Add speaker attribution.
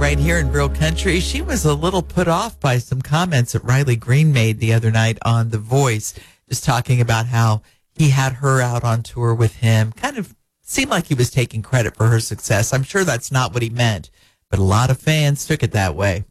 Speaker 1: Right here in Real Country, she was a little put off by some comments that Riley Green made the other night on The Voice, just talking about how he had her out on tour with him. Kind of seemed like he was taking credit for her success. I'm sure that's not what he meant, but a lot of fans took it that way.